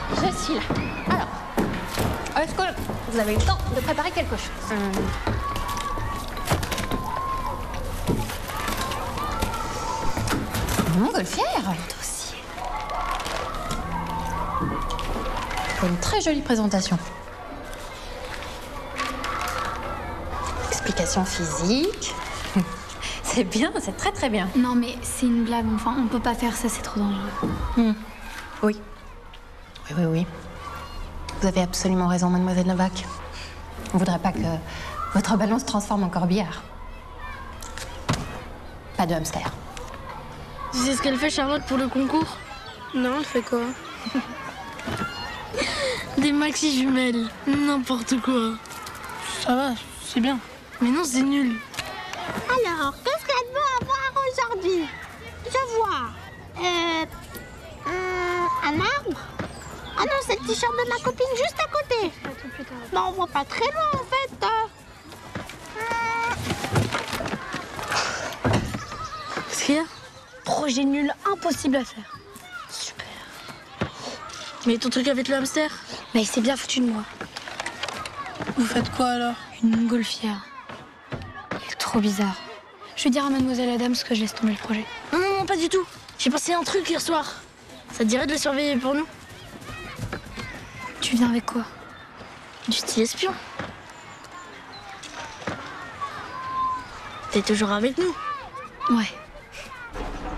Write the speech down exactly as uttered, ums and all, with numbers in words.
je suis là. Alors, est-ce que vous avez eu le temps de préparer quelque chose? hum. Montgolfière, le dossier. Une très jolie présentation. Explication physique. C'est bien, c'est très très bien. Non mais c'est une blague, enfin on peut pas faire ça, c'est trop dangereux. Mmh. Oui. Oui, oui, oui. Vous avez absolument raison, mademoiselle Novak. On voudrait pas que votre ballon se transforme en corbillard. Pas de hamster. Tu sais ce qu'elle fait, Charlotte, pour le concours? Non, elle fait quoi? Des maxi jumelles. N'importe quoi. Ça va, c'est bien. Mais non, c'est nul. Alors, qu'est-ce qu'elle veut avoir aujourd'hui? Je vois. Euh, euh, un arbre? Ah non, c'est le t-shirt de ma copine juste à côté. Mais on voit pas très loin en fait. Qu'est-ce qu'il y a? Projet nul, impossible à faire. Super. Mais ton truc avec le hamster? Mais il s'est bien foutu de moi. Vous faites quoi alors? Une montgolfière. Il est trop bizarre. Je vais dire à mademoiselle Adams que je laisse tomber le projet. Non, non, non, pas du tout. J'ai passé un truc hier soir. Ça te dirait de le surveiller pour nous? Tu viens avec quoi? Du style espion. T'es toujours avec nous? Ouais.